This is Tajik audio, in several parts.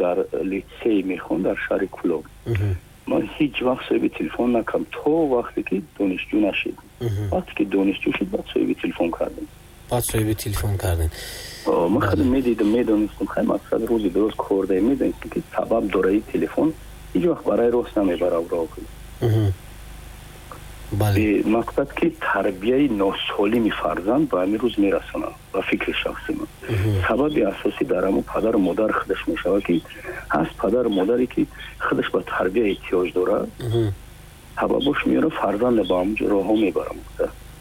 дар литсей мехонд дар шаҳри Кӯлон. ман ҳеҷ вақт соҳиби телефон накардам то вақте ки донишҷӯ нашид. вақте ки донишҷӯ шуд баъд соҳиби телефон кардем. ман хеле медидам, медонистам хай мақсад рӯзи дуруст кор дем, медонистам ки сабаб дора ин телефон ҳеҷ вақт барои рост намебарам роҳ. мақсад ки тарбияи носолими фарзанд ба ҳамин рӯз мерасонад ба фикри шахси ман. сабаби асосӣ дар ҳамон падару модар худаш мешавад ки ҳаст падару модаре ки худаш ба тарбия эҳтиёҷ дорад, сабабош меёра фарзанда ба ҳамон ҷо роҳҳо мебарамад.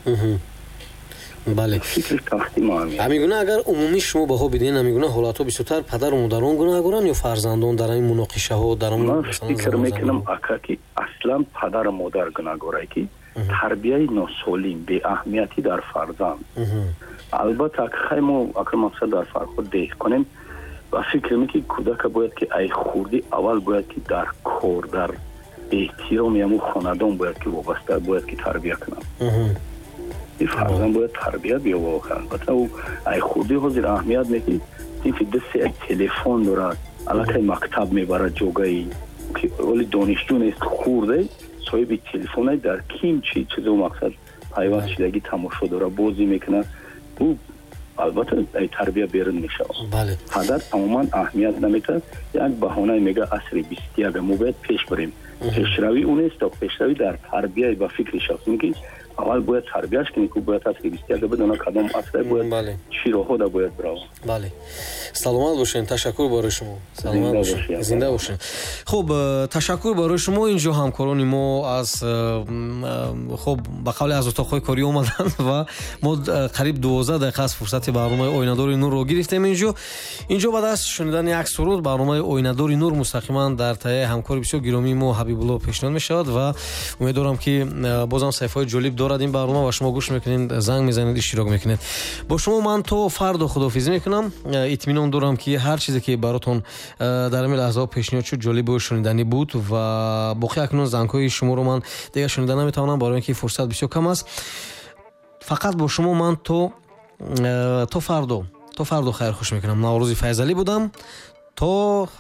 бале фикри шахси ман ҳамигуна агар умумӣ шумо баҳо бидиҳед ҳамигуна ҳолатҳо бисёртар падару модарон гунаҳгоранд ё фарзандон дар ин муноқишаҳо дар ман фикр мекунам ака ки аслан падару модар гунаҳгорае ки тарбияи носолим беаҳамиятӣ дар фарзанд. албатта хай мо ака мақсад дар фарқот деҳ кунем ва фикр мекунем кӯдака бояд ки ай хурдӣ аввал бояд ки дар кор дар эҳтироми ҳамун хонадон бояд ки вобаста бояд ки тарбия кунад. фарзанд бояд тарбия биёбад. албатта ӯ ай хурдӣ ҳозир аҳамият мекунад синфи дасти ай телефон дорад аллакай мактаб мебарад ҷогаи ки оли донишҷӯ нест хурде соҳиби телефоне дар ким чи чизо мақсад пайваст шидагӣ тамошо дора бозӣ мекунад ӯ албатта ай тарбия берун мешавад. падар тамоман аҳамият намедиҳад. як баҳона мега асри 21 мо бояд пеш барем. пешравӣ ӯ нест пешравӣ дар тарбия ба фикри шахсӣ ки аввал бояд тарбияш кунӣ ки бояд асри 21 бидона кадом асре бояд чӣ роҳҳода бояд бравад. бале саломат бошед. ташаккур барои шумо. саломат бошед. зинда бошед. хуб ташаккур барои шумо. инҷо ҳамкорони мо аз хуб ба қавли аз отоқҳои корӣ омаданд ва мо қариб 12 дақиқа аз фурсати барномаи оинадори нурро гирифтем. инҷо баъд аз шунидани як суруд барномаи оинадори нур мустақиман дар таҳияи ҳамкори бисёр гиромии мо ҳабибулло пешниҳод мешавад ва умедворам ки бозам сайфҳои ҷолиб дорад ин барнома ва шумо гӯш мекунед, занг мезанед, иштирок мекунед. бо шумо ман то фардо худоҳофизӣ мекунам. итминон дорам ки ҳар чизе ки баротон дар ин лаҳзаҳо пешниҳод шуд ҷолибу шуниданӣ буд ва боқӣ акнун зангҳои шуморо ман дигар шунида наметавонам барои ин ки фурсат бисёр кам аст. фақат бо шумо ман то фардо хайрхуш мекунам. наврӯзи файзалӣ будам. то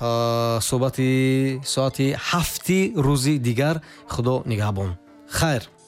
суҳбати соати 7 рӯзи дигар. худо нигаҳбон. хайр.